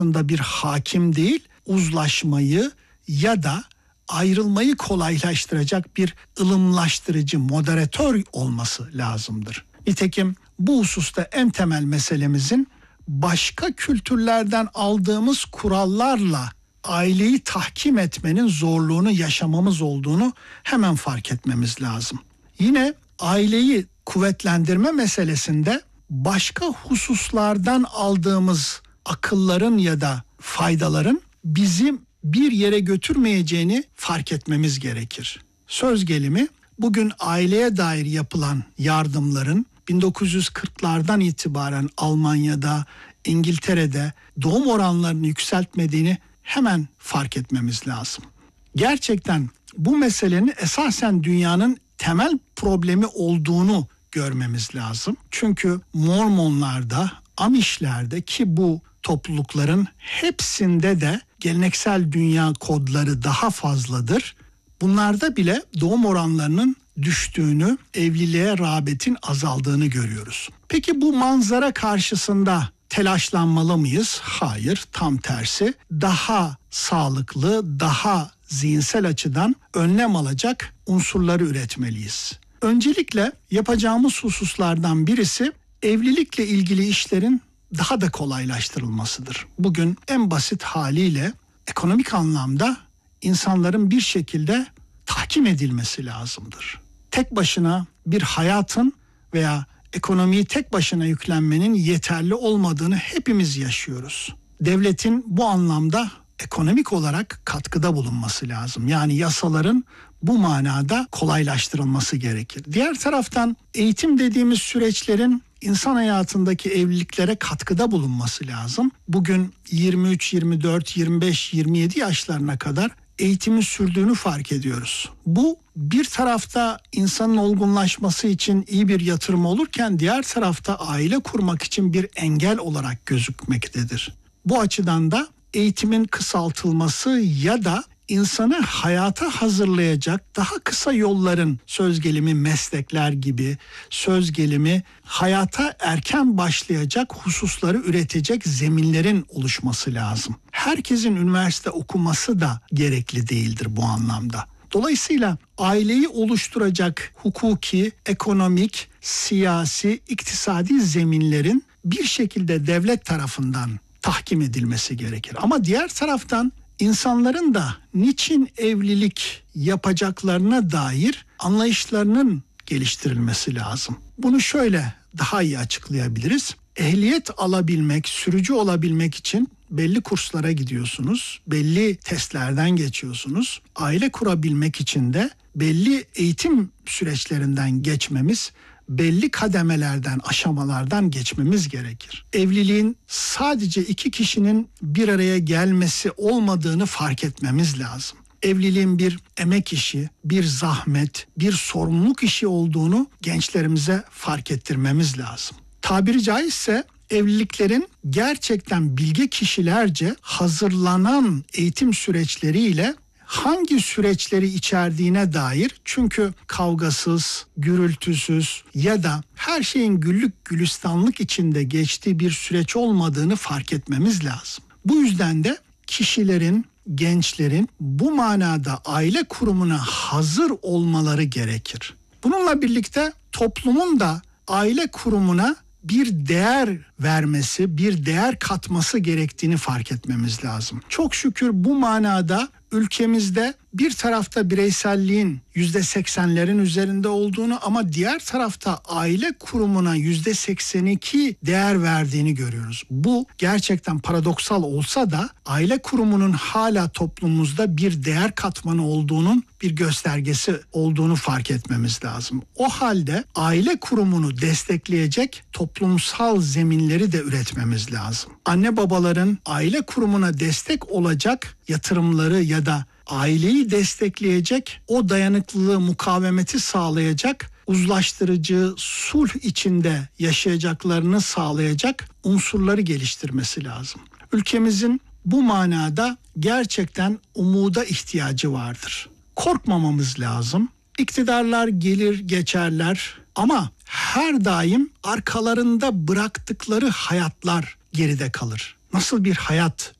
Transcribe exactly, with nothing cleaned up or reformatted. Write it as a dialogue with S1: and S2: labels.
S1: bir hakim değil, uzlaşmayı ya da ayrılmayı kolaylaştıracak bir ılımlaştırıcı, moderatör olması lazımdır. Nitekim bu hususta en temel meselemizin başka kültürlerden aldığımız kurallarla aileyi tahkim etmenin zorluğunu yaşamamız olduğunu hemen fark etmemiz lazım. Yine aileyi kuvvetlendirme meselesinde başka hususlardan aldığımız akılların ya da faydaların bizi bir yere götürmeyeceğini fark etmemiz gerekir. Söz gelimi bugün aileye dair yapılan yardımların bin dokuz yüz kırklardan itibaren Almanya'da, İngiltere'de doğum oranlarını yükseltmediğini hemen fark etmemiz lazım. Gerçekten bu meselenin esasen dünyanın temel problemi olduğunu görmemiz lazım. Çünkü Mormonlarda, Amişlerde ki bu toplulukların hepsinde de geleneksel dünya kodları daha fazladır. Bunlarda bile doğum oranlarının düştüğünü, evliliğe rağbetin azaldığını görüyoruz. Peki bu manzara karşısında telaşlanmalı mıyız? Hayır, tam tersi. Daha sağlıklı, daha zihinsel açıdan önlem alacak unsurları üretmeliyiz. Öncelikle yapacağımız hususlardan birisi evlilikle ilgili işlerin daha da kolaylaştırılmasıdır. Bugün en basit haliyle ekonomik anlamda insanların bir şekilde tahkim edilmesi lazımdır. Tek başına bir hayatın veya ekonomiyi tek başına yüklenmenin yeterli olmadığını hepimiz yaşıyoruz. Devletin bu anlamda ekonomik olarak katkıda bulunması lazım. Yani yasaların bu manada kolaylaştırılması gerekir. Diğer taraftan eğitim dediğimiz süreçlerin insan hayatındaki evliliklere katkıda bulunması lazım. Bugün yirmi üç, yirmi dört, yirmi beş, yirmi yedi yaşlarına kadar eğitimin sürdüğünü fark ediyoruz. Bu bir tarafta insanın olgunlaşması için iyi bir yatırım olurken diğer tarafta aile kurmak için bir engel olarak gözükmektedir. Bu açıdan da eğitimin kısaltılması ya da insanı hayata hazırlayacak daha kısa yolların, söz gelimi meslekler gibi, söz gelimi hayata erken başlayacak hususları üretecek zeminlerin oluşması lazım. Herkesin üniversite okuması da gerekli değildir bu anlamda. Dolayısıyla aileyi oluşturacak hukuki, ekonomik, siyasi, iktisadi zeminlerin bir şekilde devlet tarafından tahkim edilmesi gerekir. Ama diğer taraftan İnsanların da niçin evlilik yapacaklarına dair anlayışlarının geliştirilmesi lazım. Bunu şöyle daha iyi açıklayabiliriz. Ehliyet alabilmek, sürücü olabilmek için belli kurslara gidiyorsunuz, belli testlerden geçiyorsunuz. Aile kurabilmek için de belli eğitim süreçlerinden geçmemiz, belli kademelerden, aşamalardan geçmemiz gerekir. Evliliğin sadece iki kişinin bir araya gelmesi olmadığını fark etmemiz lazım. Evliliğin bir emek işi, bir zahmet, bir sorumluluk işi olduğunu gençlerimize fark ettirmemiz lazım. Tabiri caizse evliliklerin gerçekten bilge kişilerce hazırlanan eğitim süreçleriyle hangi süreçleri içerdiğine dair, çünkü kavgasız, gürültüsüz ya da her şeyin güllük gülistanlık içinde geçtiği bir süreç olmadığını fark etmemiz lazım. Bu yüzden de kişilerin, gençlerin bu manada aile kurumuna hazır olmaları gerekir. Bununla birlikte toplumun da aile kurumuna bir değer vermesi, bir değer katması gerektiğini fark etmemiz lazım. Çok şükür bu manada ülkemizde bir tarafta bireyselliğin yüzde seksenlerin üzerinde olduğunu ama diğer tarafta aile kurumuna yüzde seksen iki değer verdiğini görüyoruz. Bu gerçekten paradoksal olsa da aile kurumunun hala toplumumuzda bir değer katmanı olduğunun bir göstergesi olduğunu fark etmemiz lazım. O halde aile kurumunu destekleyecek toplumsal zeminleri de üretmemiz lazım. Anne babaların aile kurumuna destek olacak yatırımları ya da aileyi destekleyecek, o dayanıklılığı, mukavemeti sağlayacak, uzlaştırıcı, sulh içinde yaşayacaklarını sağlayacak unsurları geliştirmesi lazım. Ülkemizin bu manada gerçekten umuda ihtiyacı vardır. Korkmamamız lazım. İktidarlar gelir geçerler ama her daim arkalarında bıraktıkları hayatlar geride kalır. nasıl bir hayat